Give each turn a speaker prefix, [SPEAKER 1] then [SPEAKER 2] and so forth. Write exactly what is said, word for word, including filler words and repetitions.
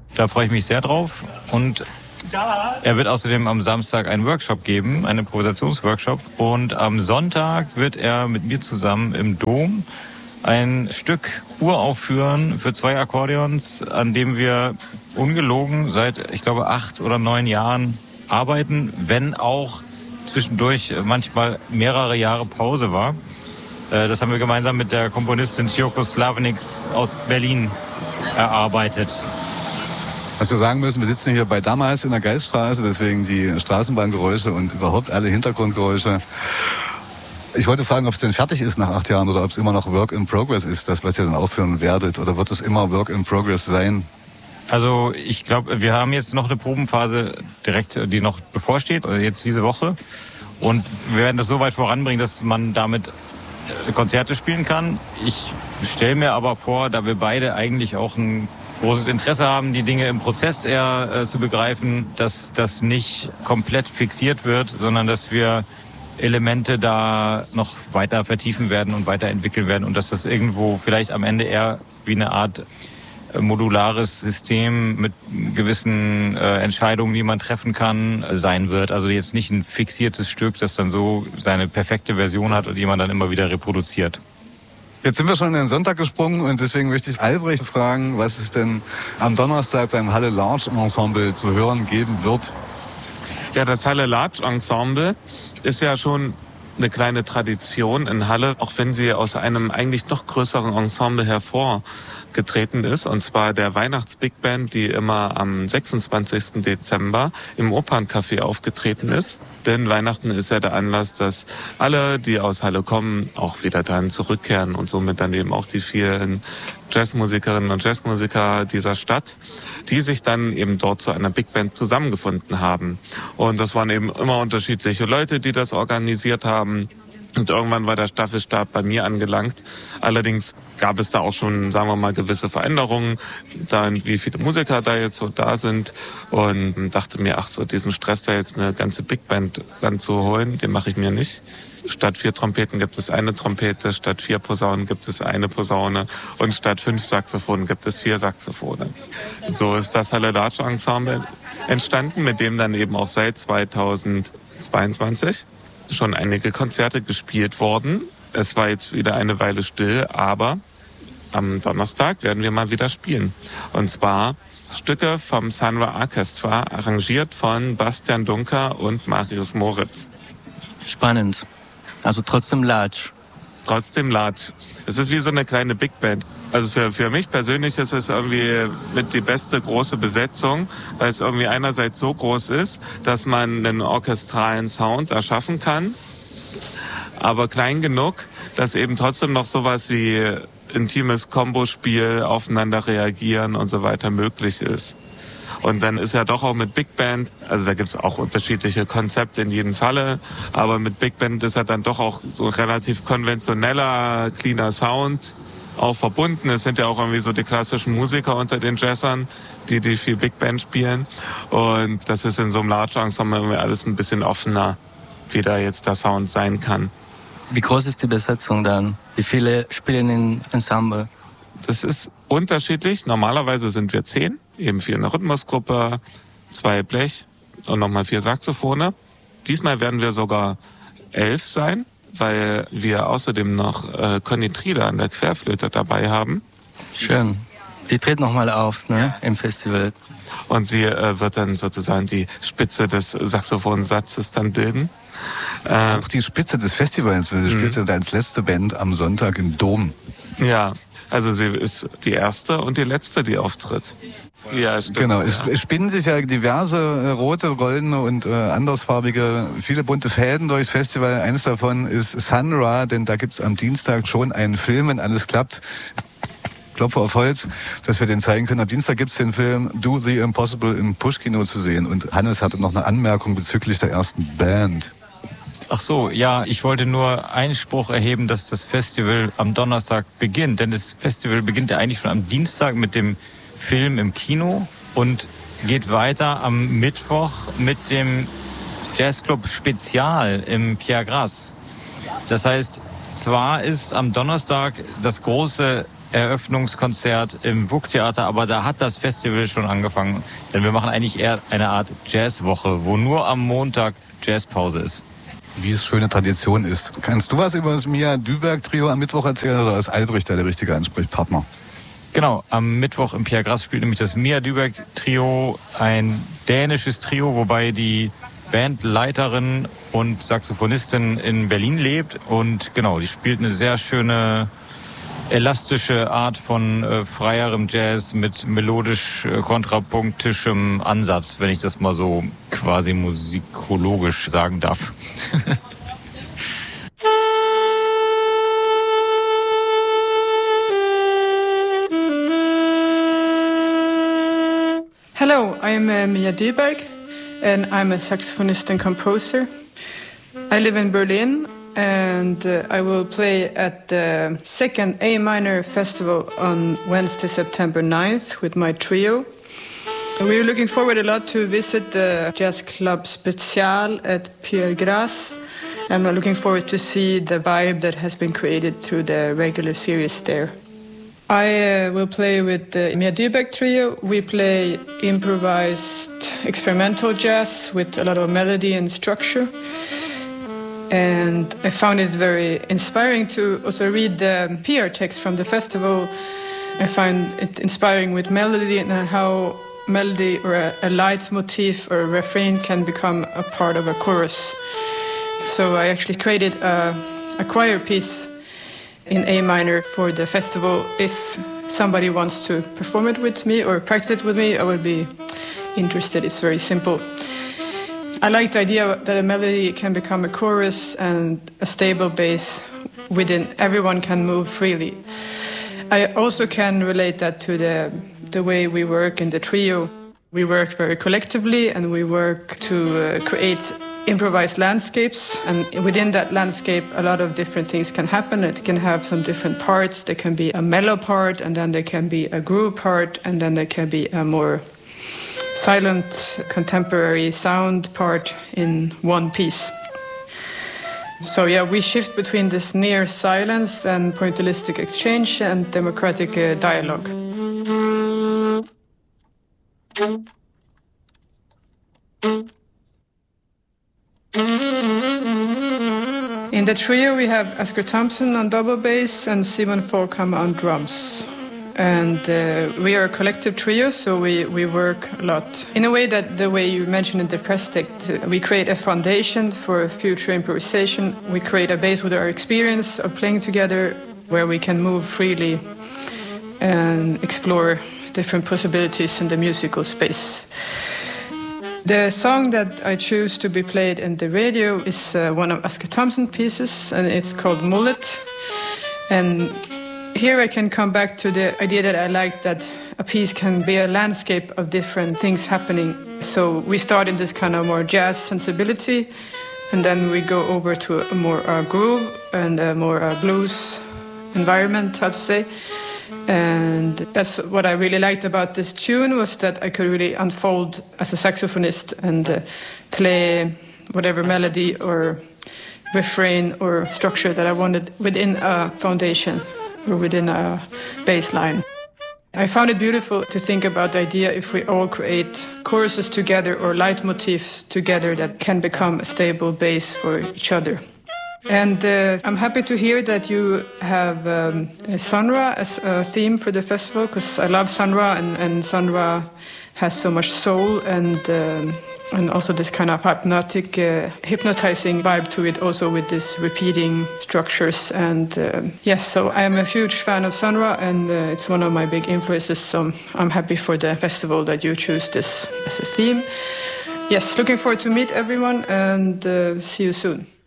[SPEAKER 1] Da freue ich mich sehr drauf. Und er wird außerdem am Samstag einen Workshop geben, einen Improvisationsworkshop. Und am Sonntag wird er mit mir zusammen im Dom ein Stück uraufführen für zwei Akkordeons, an dem wir ungelogen seit, ich glaube, acht oder neun Jahren arbeiten, wenn auch zwischendurch manchmal mehrere Jahre Pause war. Das haben wir gemeinsam mit der Komponistin Cioko Slavniks aus Berlin erarbeitet.
[SPEAKER 2] Was wir sagen müssen, wir sitzen hier bei Damals in der Geiststraße, deswegen die Straßenbahngeräusche und überhaupt alle Hintergrundgeräusche. Ich wollte fragen, ob es denn fertig ist nach acht Jahren oder ob es immer noch Work in Progress ist, das, was ihr dann aufführen werdet. Oder wird es immer Work in Progress sein?
[SPEAKER 1] Also ich glaube, wir haben jetzt noch eine Probenphase direkt, die noch bevorsteht, jetzt diese Woche. Und wir werden das so weit voranbringen, dass man damit Konzerte spielen kann. Ich stelle mir aber vor, da wir beide eigentlich auch ein großes Interesse haben, die Dinge im Prozess eher äh, zu begreifen, dass das nicht komplett fixiert wird, sondern dass wir Elemente da noch weiter vertiefen werden und weiterentwickeln werden und dass das irgendwo vielleicht am Ende eher wie eine Art modulares System mit gewissen äh, Entscheidungen, die man treffen kann, sein wird. Also jetzt nicht ein fixiertes Stück, das dann so seine perfekte Version hat und die man dann immer wieder reproduziert.
[SPEAKER 2] Jetzt sind wir schon in den Sonntag gesprungen und deswegen möchte ich Albrecht fragen, was es denn am Donnerstag beim Halle Large Ensemble zu hören geben wird.
[SPEAKER 3] Ja, das Halle Large Ensemble ist ja schon eine kleine Tradition in Halle, auch wenn sie aus einem eigentlich noch größeren Ensemble hervorgetreten ist, und zwar der Weihnachts-Big Band, die immer am sechsundzwanzigsten Dezember im Operncafé aufgetreten ist. Denn Weihnachten ist ja der Anlass, dass alle, die aus Halle kommen, auch wieder dann zurückkehren und somit dann eben auch die vielen Jazzmusikerinnen und Jazzmusiker dieser Stadt, die sich dann eben dort zu einer Big Band zusammengefunden haben. Und das waren eben immer unterschiedliche Leute, die das organisiert haben. Und irgendwann war der Staffelstab bei mir angelangt. Allerdings gab es da auch schon, sagen wir mal, gewisse Veränderungen, da wie viele Musiker da jetzt so da sind. Und dachte mir, ach so, diesen Stress da jetzt eine ganze Big Band ranzuholen, den mache ich mir nicht. Statt vier Trompeten gibt es eine Trompete, statt vier Posaunen gibt es eine Posaune und statt fünf Saxophonen gibt es vier Saxophone. So ist das Halle Large Ensemble entstanden, mit dem dann eben auch seit zweitausendzweiundzwanzig schon einige Konzerte gespielt worden. Es war jetzt wieder eine Weile still, aber am Donnerstag werden wir mal wieder spielen. Und zwar Stücke vom Sunra Orchestra, arrangiert von Bastian Dunker und Marius Moritz.
[SPEAKER 4] Spannend. Also trotzdem large.
[SPEAKER 3] Trotzdem large. Es ist wie so eine kleine Big Band. Also für, für mich persönlich ist es irgendwie mit die beste große Besetzung, weil es irgendwie einerseits so groß ist, dass man einen orchestralen Sound erschaffen kann, aber klein genug, dass eben trotzdem noch sowas wie intimes Kombospiel, aufeinander reagieren und so weiter möglich ist. Und dann ist ja doch auch mit Big Band, also da gibt's auch unterschiedliche Konzepte in jedem Falle, aber mit Big Band ist ja dann doch auch so relativ konventioneller, cleaner Sound auch verbunden. Es sind ja auch irgendwie so die klassischen Musiker unter den Jazzern, die die viel Big Band spielen. Und das ist in so einem Large Ensemble irgendwie alles ein bisschen offener, wie da jetzt der Sound sein kann.
[SPEAKER 4] Wie groß ist die Besetzung dann? Wie viele spielen in Ensemble?
[SPEAKER 3] Das ist unterschiedlich. Normalerweise sind wir zehn, eben vier in der Rhythmusgruppe, zwei Blech und nochmal vier Saxophone. Diesmal werden wir sogar elf sein, weil wir außerdem noch äh, Conny Trieder an der Querflöte dabei haben.
[SPEAKER 4] Schön. Die tritt nochmal auf, ne, im Festival.
[SPEAKER 3] Und sie äh, wird dann sozusagen die Spitze des Saxophonsatzes dann bilden.
[SPEAKER 2] Äh, Auch die Spitze des Festivals, weil sie spielt ja als letzte Band am Sonntag im Dom.
[SPEAKER 3] Ja, also sie ist die erste und die letzte, die auftritt. Ja, stimmt.
[SPEAKER 2] Genau, es
[SPEAKER 3] ja.
[SPEAKER 2] spinnen sich ja diverse äh, rote, goldene und äh, andersfarbige, viele bunte Fäden durchs Festival. Eines davon ist Sunra, denn da gibt's am Dienstag schon einen Film, wenn alles klappt. Klopfe auf Holz, dass wir den zeigen können. Am Dienstag gibt's den Film Do the Impossible im Pushkino zu sehen. Und Hannes hatte noch eine Anmerkung bezüglich der ersten Band.
[SPEAKER 1] Ach so, ja, ich wollte nur Einspruch erheben, dass das Festival am Donnerstag beginnt. Denn das Festival beginnt ja eigentlich schon am Dienstag mit dem Film im Kino und geht weiter am Mittwoch mit dem Jazzclub Spezial im Pierre Grasse. Das heißt, zwar ist am Donnerstag das große Eröffnungskonzert im W U K-Theater, aber da hat das Festival schon angefangen. Denn wir machen eigentlich eher eine Art Jazzwoche, wo nur am Montag Jazzpause ist.
[SPEAKER 2] Wie es schöne Tradition ist. Kannst du was über das Mia Dyberg-Trio am Mittwoch erzählen oder ist Albrecht da der richtige Ansprechpartner?
[SPEAKER 1] Genau, am Mittwoch im Pierre Grass spielt nämlich das Mia Dyberg-Trio, ein dänisches Trio, wobei die Bandleiterin und Saxophonistin in Berlin lebt. Und genau, die spielt eine sehr schöne, elastische Art von äh, freierem Jazz mit melodisch äh, kontrapunktischem Ansatz, wenn ich das mal so quasi musikologisch sagen darf.
[SPEAKER 5] Hello, I'm uh, Mia Dyberg, and I'm a saxophonist and composer. I live in Berlin, and uh, I will play at the second A minor festival on Wednesday, September ninth with my trio. We're looking forward a lot to visit the Jazz Club Special at Pierre Grass, and we're looking forward to see the vibe that has been created through the regular series there. I uh, will play with the Mia Dyberg Trio. We play improvised experimental jazz with a lot of melody and structure. And I found it very inspiring to also read the P R text from the festival. I find it inspiring with melody and how melody or a, a leitmotif or a refrain can become a part of a chorus. So I actually created a, a choir piece in A minor for the festival. If somebody wants to perform it with me or practice it with me, I would be interested. It's very simple. I like the idea that a melody can become a chorus and a stable bass within everyone can move freely. I also can relate that to the, the way we work in the trio. We work very collectively and we work to uh, create improvised landscapes, and within that landscape a lot of different things can happen. It can have some different parts. There can be a mellow part, and then there can be a groove part, and then there can be a more silent contemporary sound part in one piece. So yeah, we shift between this near silence and pointillistic exchange and democratic uh, dialogue. In the trio we have Asger Thompson on double bass and Simon Folkham on drums. And uh, we are a collective trio, so we, we work a lot. In a way that the way you mentioned in the press text, uh, we create a foundation for future improvisation. We create a base with our experience of playing together where we can move freely and explore different possibilities in the musical space. The song that I choose to be played in the radio is uh, one of Asger Thompson's pieces, and it's called Mullet. And here I can come back to the idea that I like, that a piece can be a landscape of different things happening. So we start in this kind of more jazz sensibility, and then we go over to a more uh, groove and a more uh, blues environment, how to say. And that's what I really liked about this tune, was that I could really unfold as a saxophonist and uh, play whatever melody or refrain or structure that I wanted within a foundation or within a bass line. I found it beautiful to think about the idea if we all create choruses together or leitmotifs together that can become a stable base for each other. And uh, I'm happy to hear that you have um, Sun Ra as a theme for the festival, because I love Sun Ra, and, and Sun Ra has so much soul and um, and also this kind of hypnotic, uh, hypnotizing vibe to it, also with this repeating structures. And uh, yes, so I am a huge fan of Sun Ra, and uh, it's one of my big influences, so I'm happy for the festival that you choose this as a theme. Yes, looking forward to meet everyone, and uh, see you soon.